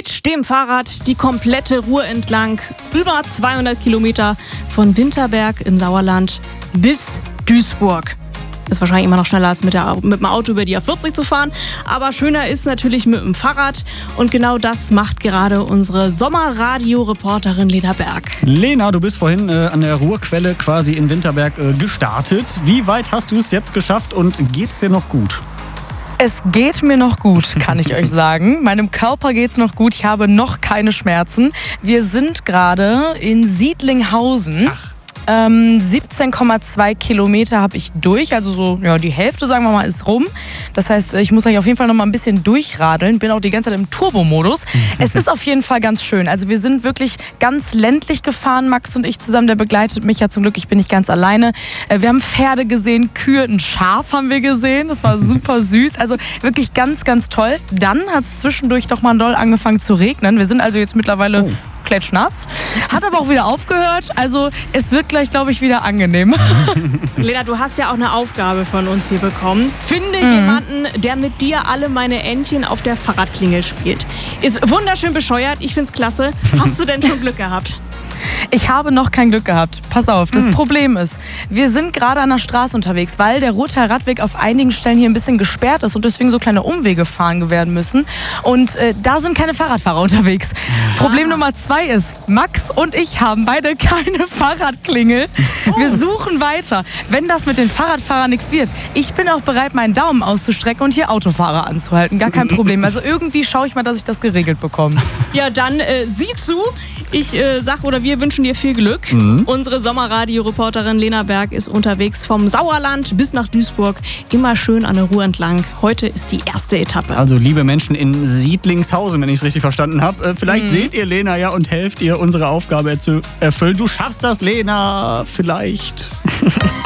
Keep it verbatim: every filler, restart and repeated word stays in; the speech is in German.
Mit dem Fahrrad die komplette Ruhr entlang, über zweihundert Kilometer von Winterberg im Sauerland bis Duisburg. Ist wahrscheinlich immer noch schneller als mit, der, mit dem Auto über die A vierzig zu fahren. Aber schöner ist natürlich mit dem Fahrrad. Und genau das macht gerade unsere Sommerradio-Reporterin Lena Berg. Lena, du bist vorhin äh, an der Ruhrquelle quasi in Winterberg äh, gestartet. Wie weit hast du es jetzt geschafft und geht's dir noch gut? Es geht mir noch gut, kann ich euch sagen. Meinem Körper geht's noch gut. Ich habe noch keine Schmerzen. Wir sind gerade in Siedlinghausen. Ach. Ähm, siebzehn Komma zwei Kilometer habe ich durch, also so ja, die Hälfte, sagen wir mal, ist rum. Das heißt, ich muss euch auf jeden Fall noch mal ein bisschen durchradeln. Bin auch die ganze Zeit im Turbo-Modus. Es ist auf jeden Fall ganz schön. Also wir sind wirklich ganz ländlich gefahren, Max und ich zusammen. Der begleitet mich ja zum Glück. Ich bin nicht ganz alleine. Wir haben Pferde gesehen, Kühe, ein Schaf haben wir gesehen. Das war super süß. Also wirklich ganz, ganz toll. Dann hat es zwischendurch doch mal doll angefangen zu regnen. Wir sind also jetzt mittlerweile... Oh. Klatschnass. Hat aber auch wieder aufgehört. Also es wird gleich, glaube ich, wieder angenehm. Lena, du hast ja auch eine Aufgabe von uns hier bekommen. Finde mhm. jemanden, der mit dir alle meine Entchen auf der Fahrradklingel spielt. Ist wunderschön bescheuert. Ich find's klasse. Hast du denn schon Glück gehabt? Ich habe noch kein Glück gehabt. Pass auf, das hm. Problem ist, wir sind gerade an der Straße unterwegs, weil der Rother Radweg auf einigen Stellen hier ein bisschen gesperrt ist und deswegen so kleine Umwege fahren werden müssen. Und äh, da sind keine Fahrradfahrer unterwegs. Ah. Problem Nummer zwei ist, Max und ich haben beide keine Fahrradklingel. Oh. Wir suchen weiter. Wenn das mit den Fahrradfahrern nichts wird, ich bin auch bereit, meinen Daumen auszustrecken und hier Autofahrer anzuhalten. Gar kein Problem. Also irgendwie schaue ich mal, dass ich das geregelt bekomme. Ja, dann äh, sieh zu. Ich äh, sag oder wir wünschen dir viel Glück. Mhm. Unsere Sommerradio-Reporterin Lena Berg ist unterwegs vom Sauerland bis nach Duisburg. Immer schön an der Ruhr entlang. Heute ist die erste Etappe. Also liebe Menschen in Siedlingshausen, wenn ich es richtig verstanden habe, äh, vielleicht mhm. seht ihr Lena ja und helft ihr, unsere Aufgabe zu erfüllen. Du schaffst das, Lena, vielleicht.